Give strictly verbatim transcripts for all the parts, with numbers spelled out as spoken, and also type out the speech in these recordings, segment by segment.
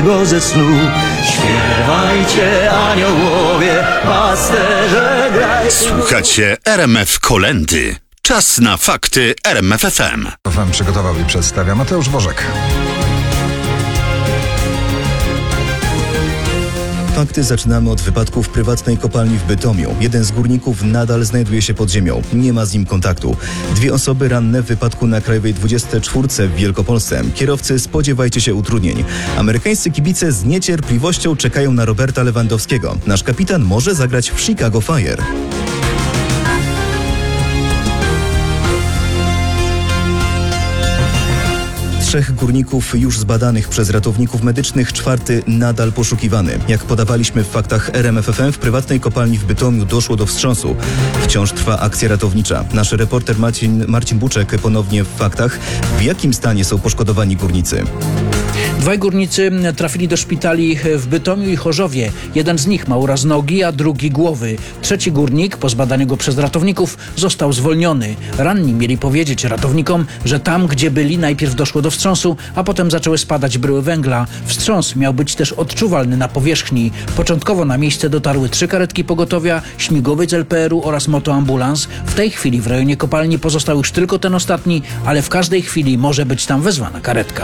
go ze snu. Śpiewajcie, aniołowie, pasterze, graj. Słuchacie R M F Kolędy. Czas na fakty R M F F M. Wam przygotował i przedstawia Mateusz Bożek. Fakty zaczynamy od wypadku w prywatnej kopalni w Bytomiu. Jeden z górników nadal znajduje się pod ziemią. Nie ma z nim kontaktu. Dwie osoby ranne w wypadku na Krajowej dwudziestej czwartej w Wielkopolsce. Kierowcy, spodziewajcie się utrudnień. Amerykańscy kibice z niecierpliwością czekają na Roberta Lewandowskiego. Nasz kapitan może zagrać w Chicago Fire. Trzech górników już zbadanych przez ratowników medycznych, czwarty nadal poszukiwany. Jak podawaliśmy w faktach R M F F M, w prywatnej kopalni w Bytomiu doszło do wstrząsu. Wciąż trwa akcja ratownicza. Nasz reporter Marcin, Marcin Buczek ponownie w faktach. W jakim stanie są poszkodowani górnicy? Dwaj górnicy trafili do szpitali w Bytomiu i Chorzowie. Jeden z nich ma uraz nogi, a drugi głowy. Trzeci górnik, po zbadaniu go przez ratowników, został zwolniony. Ranni mieli powiedzieć ratownikom, że tam, gdzie byli, najpierw doszło do wstrząsu, a potem zaczęły spadać bryły węgla. Wstrząs miał być też odczuwalny na powierzchni. Początkowo na miejsce dotarły trzy karetki pogotowia, śmigłowiec L P R u oraz motoambulans. W tej chwili w rejonie kopalni pozostał już tylko ten ostatni, ale w każdej chwili może być tam wezwana karetka.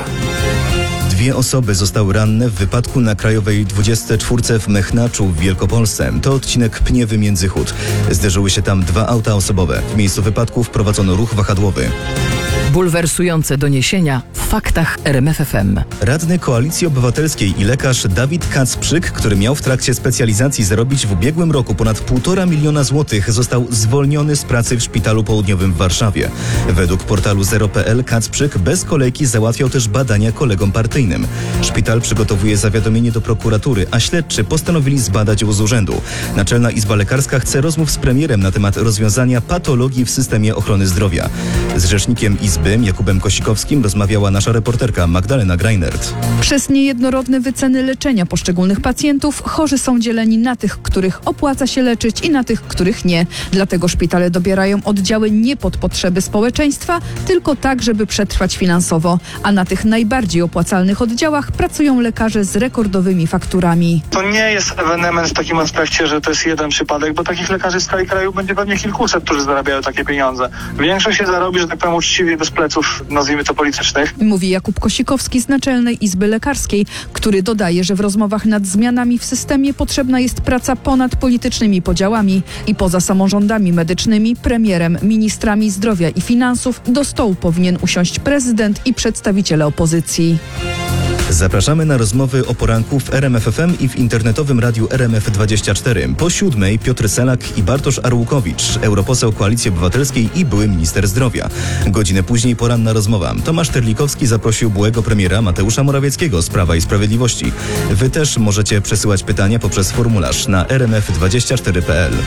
Dwie osoby zostały ranne w wypadku na Krajowej dwudziestej czwartej w Mechnaczu w Wielkopolsce. To odcinek Pniewy-Międzychód. Zderzyły się tam dwa auta osobowe. W miejscu wypadku wprowadzono ruch wahadłowy. Bulwersujące doniesienia w faktach R M F F M. Radny Koalicji Obywatelskiej i lekarz Dawid Kacprzyk, który miał w trakcie specjalizacji zarobić w ubiegłym roku ponad półtora miliona złotych, został zwolniony z pracy w Szpitalu Południowym w Warszawie. Według portalu zero kropka p l Kacprzyk bez kolejki załatwiał też badania kolegom partyjnym. Szpital przygotowuje zawiadomienie do prokuratury, a śledczy postanowili zbadać ją z urzędu. Naczelna Izba Lekarska chce rozmów z premierem na temat rozwiązania patologii w systemie ochrony zdrowia. Z rzecznikiem Izby Jakubem Kosikowskim rozmawiała nasza reporterka Magdalena Greinert. Przez niejednorodne wyceny leczenia poszczególnych pacjentów chorzy są dzieleni na tych, których opłaca się leczyć i na tych, których nie. Dlatego szpitale dobierają oddziały nie pod potrzeby społeczeństwa, tylko tak, żeby przetrwać finansowo. A na tych najbardziej opłacalnych oddziałach pracują lekarze z rekordowymi fakturami. To nie jest ewenement w takim aspekcie, że to jest jeden przypadek, bo takich lekarzy w skali kraju będzie pewnie kilkuset, którzy zarabiają takie pieniądze. Większość się zarobi, że tak powiem, uczciwie, bez pleców, nazwijmy to politycznych. Mówi Jakub Kosikowski z Naczelnej Izby Lekarskiej, który dodaje, że w rozmowach nad zmianami w systemie potrzebna jest praca ponad politycznymi podziałami i poza samorządami medycznymi, premierem, ministrami zdrowia i finansów do stołu powinien usiąść prezydent i przedstawiciele opozycji. Zapraszamy na rozmowy o poranku w R M F F M i w internetowym radiu R M F dwadzieścia cztery. Po siódmej Piotr Selak i Bartosz Arłukowicz, europoseł Koalicji Obywatelskiej i były minister zdrowia. Godzinę później poranna rozmowa. Tomasz Terlikowski zaprosił byłego premiera Mateusza Morawieckiego z Prawa i Sprawiedliwości. Wy też możecie przesyłać pytania poprzez formularz na r m f dwadzieścia cztery kropka p l.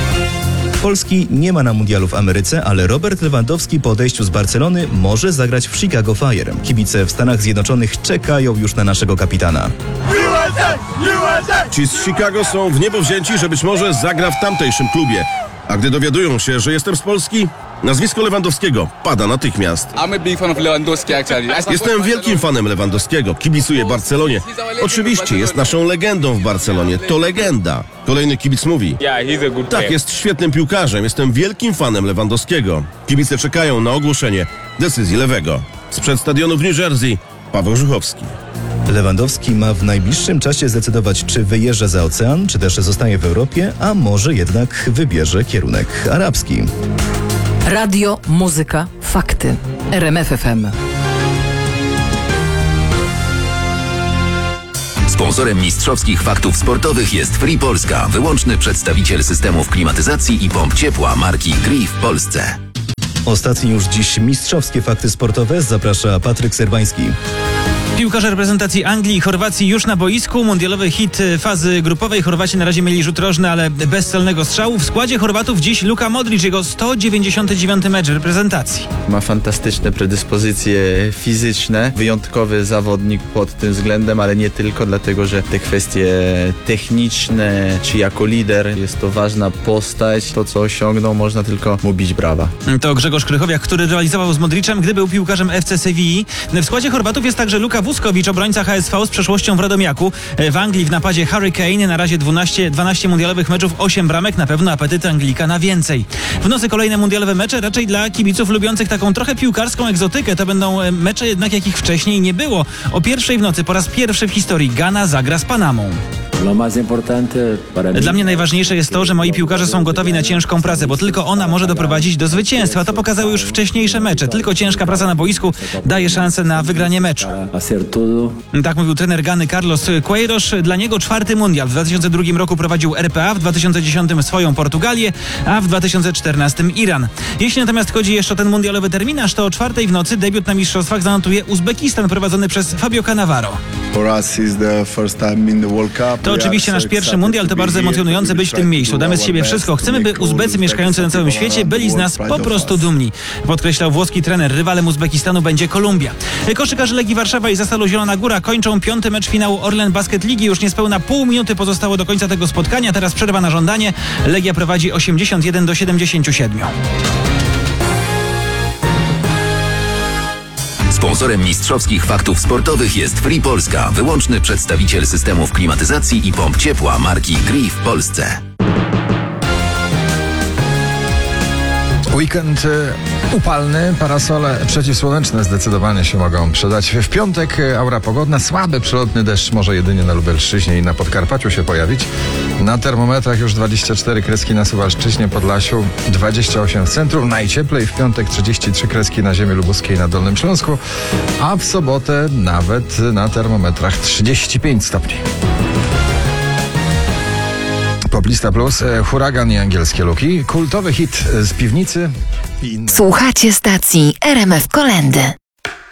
Polski nie ma na mundialu w Ameryce, ale Robert Lewandowski po odejściu z Barcelony może zagrać w Chicago Fire. Kibice w Stanach Zjednoczonych czekają już na naszego kapitana. Ci z Chicago są w niebo wzięci, że być może zagra w tamtejszym klubie. A gdy dowiadują się, że jestem z Polski, nazwisko Lewandowskiego pada natychmiast. Jestem wielkim fanem Lewandowskiego, kibicuję Barcelonie. Oczywiście jest naszą legendą w Barcelonie, to legenda. Kolejny kibic mówi: tak, jest świetnym piłkarzem, jestem wielkim fanem Lewandowskiego. Kibice czekają na ogłoszenie decyzji lewego. Sprzed stadionu w New Jersey, Paweł Żuchowski. Lewandowski ma w najbliższym czasie zdecydować, czy wyjeżdża za ocean, czy też zostaje w Europie, a może jednak wybierze kierunek arabski. Radio, muzyka, fakty. R M F F M. Sponsorem mistrzowskich faktów sportowych jest Free Polska, wyłączny przedstawiciel systemów klimatyzacji i pomp ciepła marki Gree w Polsce. Ostatnie już dziś mistrzowskie fakty sportowe zaprasza Patryk Serbański. Piłkarze reprezentacji Anglii i Chorwacji już na boisku. Mundialowy hit fazy grupowej. Chorwaci na razie mieli rzut rożny, ale bez celnego strzału. W składzie Chorwatów dziś Luka Modric, jego sto dziewięćdziesiąty dziewiąty mecz reprezentacji. Ma fantastyczne predyspozycje fizyczne. Wyjątkowy zawodnik pod tym względem, ale nie tylko, dlatego że te kwestie techniczne, czy jako lider, jest to ważna postać. To, co osiągnął, można tylko mu bić brawa. To Grzegorz Krychowiak, który rywalizował z Modricem, gdy był piłkarzem F C Sewilli. W składzie Chorwatów jest także Luka Vuskovic, obrońca H S V z przeszłością w Radomiaku. W Anglii w napadzie Hurricane na razie dwanaście, dwanaście mundialowych meczów, osiem bramek, na pewno apetyt Anglika na więcej. W nocy kolejne mundialowe mecze, raczej dla kibiców lubiących taką trochę piłkarską egzotykę. To będą mecze jednak jakich wcześniej nie było. O pierwszej w nocy po raz pierwszy w historii Ghana zagra z Panamą. Dla mnie najważniejsze jest to, że moi piłkarze są gotowi na ciężką pracę, bo tylko ona może doprowadzić do zwycięstwa. To pokazały już wcześniejsze mecze. Tylko ciężka praca na boisku daje szansę na wygranie meczu. Tak mówił trener Gany Carlos Queiroz. Dla niego czwarty mundial. W dwa tysiące drugim roku prowadził R P A, w dwa tysiące dziesiątym swoją Portugalię, a w dwa tysiące czternastym Iran. Jeśli natomiast chodzi jeszcze o ten mundialowy terminarz, to o czwartej w nocy debiut na mistrzostwach zanotuje Uzbekistan prowadzony przez Fabio Cannavaro. To oczywiście nasz pierwszy mundial, to bardzo emocjonujące być w tym miejscu. Damy z siebie wszystko. Chcemy, by Uzbecy mieszkający na całym świecie byli z nas po prostu dumni, podkreślał włoski trener. Rywalem Uzbekistanu będzie Kolumbia. Koszykarze Legii Warszawa i Zasalu Zielona Góra kończą piąty mecz finału Orlen Basket Ligi. Już niespełna pół minuty pozostało do końca tego spotkania. Teraz przerwa na żądanie. Legia prowadzi osiemdziesiąt jeden do siedemdziesięciu siedmiu. Sponsorem mistrzowskich faktów sportowych jest Free Polska, wyłączny przedstawiciel systemów klimatyzacji i pomp ciepła marki Gree w Polsce. Weekend y, upalny, parasole przeciwsłoneczne zdecydowanie się mogą przydać. W piątek y, aura pogodna, słaby przelotny deszcz może jedynie na Lubelszczyźnie i na Podkarpaciu się pojawić. Na termometrach już dwadzieścia cztery kreski na Suwalszczyźnie, Podlasiu, dwadzieścia osiem w centrum. Najcieplej w piątek trzydzieści trzy kreski na ziemi lubuskiej na Dolnym Śląsku, a w sobotę nawet na termometrach trzydzieści pięć stopni. Poplista Plus, huragan i angielskie luki, kultowy hit z piwnicy i inne. Słuchacie stacji R M F Kolendy.